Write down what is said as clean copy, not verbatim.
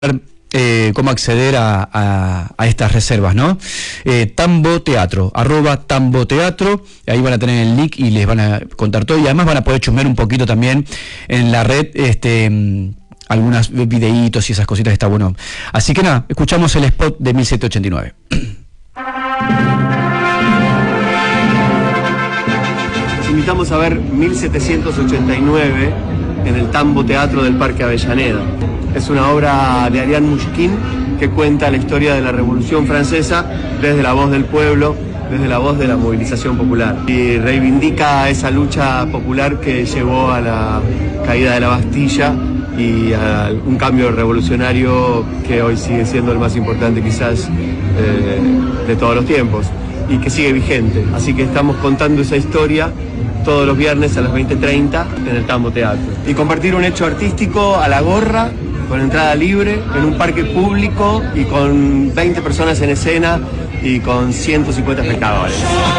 cómo acceder a estas reservas, ¿no? Tambo Teatro, @Tambo Teatro, ahí van a tener el link y les van a contar todo, y además van a poder chusmear un poquito también en la red, algunos videitos y esas cositas, está bueno. Así que nada, escuchamos el spot de 1789. Los invitamos a ver 1789 en el Tambo Teatro del Parque Avellaneda. Es una obra de Ariane Mouchkine que cuenta la historia de la Revolución Francesa desde la voz del pueblo, desde la voz de la movilización popular. Y reivindica esa lucha popular que llevó a la caída de la Bastilla y a un cambio revolucionario que hoy sigue siendo el más importante quizás de todos los tiempos y que sigue vigente. Así que estamos contando esa historia todos los viernes a las 20:30 en el Tambo Teatro. Y compartir un hecho artístico a la gorra, con entrada libre, en un parque público y con 20 personas en escena y con 150 espectadores.